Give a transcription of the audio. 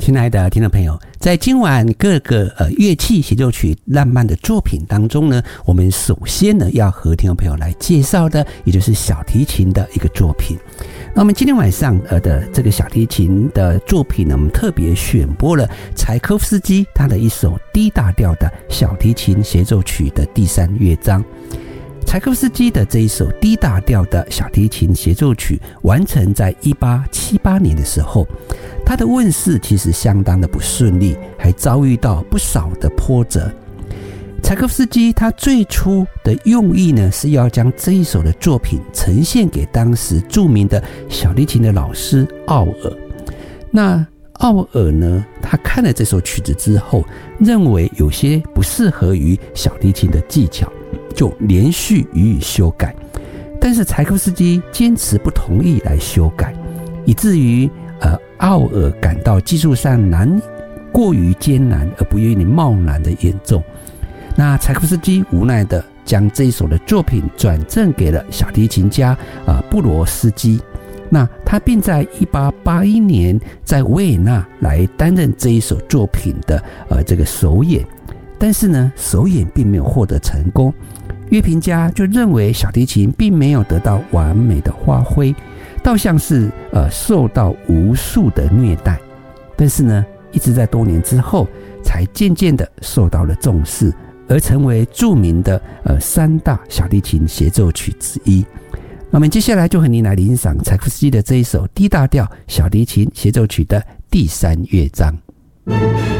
亲爱的听众朋友，在今晚各个乐器协奏曲浪漫的作品当中呢，我们首先呢要和听众朋友来介绍的，也就是小提琴的一个作品。那我们今天晚上的这个小提琴的作品呢，我们特别选播了柴可夫斯基他的一首 D 大调的小提琴协奏曲的第3乐章。柴可夫斯基的这一首 D 大调的小提琴协奏曲完成在1878年的时候，他的问世其实相当的不顺利，还遭遇到不少的波折。柴可夫斯基他最初的用意呢，是要将这一首的作品呈现给当时著名的小提琴的老师奥尔。那奥尔呢，他看了这首曲子之后，认为有些不适合于小提琴的技巧，就连续予以修改。但是柴可夫斯基坚持不同意来修改，以至于奥尔感到技术上过于艰难，而不愿意贸然的演奏。那柴可夫斯基无奈的将这一首的作品转赠给了小提琴家布罗斯基。那他并在1881年在维也纳来担任这一首作品的这个首演，但是呢，首演并没有获得成功。乐评家就认为小提琴并没有得到完美的发挥，倒像是受到无数的虐待。但是呢，一直在多年之后，才渐渐的受到了重视，而成为著名的3大小提琴协奏曲之一。那么接下来就和您来欣赏柴可夫斯基的这一首 D 大调小提琴协奏曲的第3乐章。